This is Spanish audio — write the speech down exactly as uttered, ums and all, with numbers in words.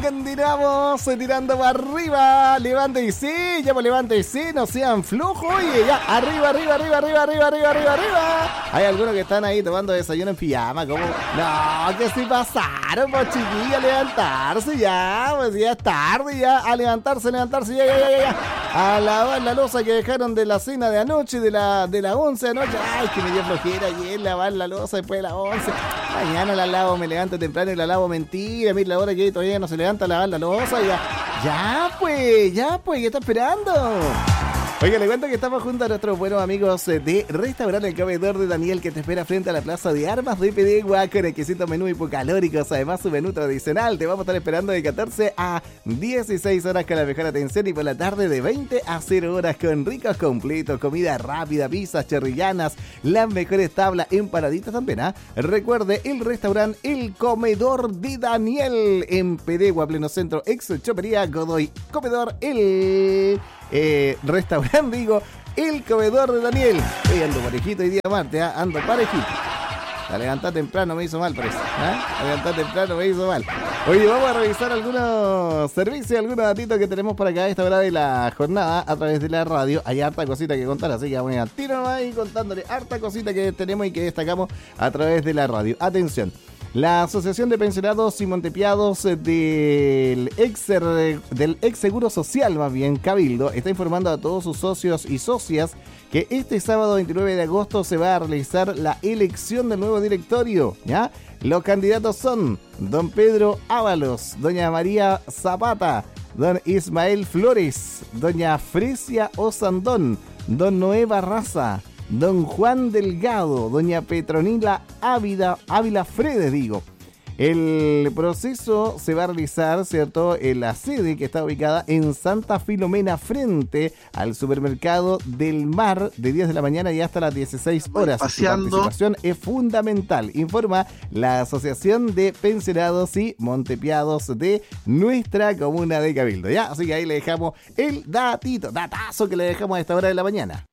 Continuamos tirando para arriba. Levante y sí, ya pues levante y sí, no sean flujos. Oye, ya, arriba, arriba, arriba, arriba, arriba, arriba, arriba, arriba. Hay algunos que están ahí tomando desayuno en pijama, como, no, que si pasaron, pues chiquilla, a levantarse ya, pues ya es tarde ya, a levantarse, levantarse, ya, ya, ya, ya. A lavar la loza que dejaron de la cena de anoche, de la, de la once de anoche. Ay, que me dio flojera ayer lavar la loza después de las once. Mañana la lavo, me levanto temprano y la lavo, mentira, mira la hora que todavía no se levanta a lavar la loza, ya, ya pues, ya pues, ¿qué está esperando? Oiga, le cuento que estamos junto a nuestros buenos amigos de Restaurante El Comedor de Daniel, que te espera frente a la Plaza de Armas de Pedegua con exquisitos menú hipocalóricos, además su menú tradicional. Te vamos a estar esperando de catorce a dieciséis horas con la mejor atención y por la tarde de veinte a cero horas con ricos completos, comida rápida, pizzas chorrillanas, las mejores tablas, empanaditas también, ¿ah? ¿eh? Recuerde, el restaurante El Comedor de Daniel en Pedegua, pleno centro, ex Chopería Godoy. Comedor El... Eh, restaurante, digo, El Comedor de Daniel. Hoy ando parejito hoy día martes, ¿eh? Ando parejito. La levantada temprano me hizo mal, parece. ¿eh? La levantada temprano me hizo mal. Oye, vamos a revisar algunos servicios, algunos datitos que tenemos por acá a esta hora de la jornada a través de la radio. Hay harta cosita que contar, así que vamos a tiro nomás ahí contándole harta cosita que tenemos y que destacamos a través de la radio. Atención. La Asociación de Pensionados y Montepiados del ex, del ex Seguro Social, más bien Cabildo, está informando a todos sus socios y socias que este sábado veintinueve de agosto se va a realizar la elección del nuevo directorio, ¿ya? Los candidatos son don Pedro Ábalos, doña María Zapata, don Ismael Flores, doña Fresia Osandón, don Noé Barraza, don Juan Delgado, doña Petronila Ávila, Ávila Fredes, digo. El proceso se va a realizar, ¿cierto?, en la sede que está ubicada en Santa Filomena, frente al supermercado del Mar, de diez de la mañana y hasta las dieciséis horas. Su participación es fundamental, informa la Asociación de Pensionados y Montepiados de nuestra comuna de Cabildo, ¿ya? Así que ahí le dejamos el datito, datazo que le dejamos a esta hora de la mañana.